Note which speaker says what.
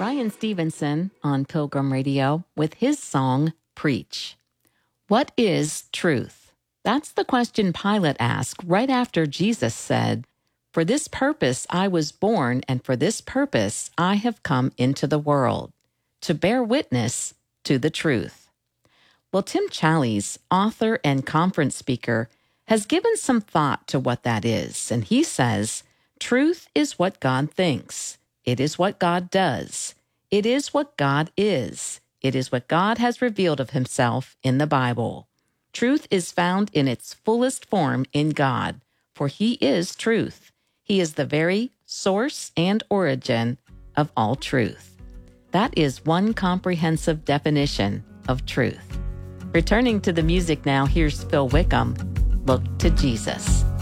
Speaker 1: Brian Stevenson on Pilgrim Radio with his song, Preach. What is truth? That's the question Pilate asked right after Jesus said, "For this purpose I was born, and for this purpose I have come into the world, to bear witness to the truth." Well, Tim Challies, author and conference speaker, has given some thought to what that is, and he says, truth is what God thinks. It is what God does. It is what God is. It is what God has revealed of himself in the Bible. Truth is found in its fullest form in God, for he is truth. He is the very source and origin of all truth. That is one comprehensive definition of truth. Returning to the music now, here's Phil Wickham, Look to Jesus.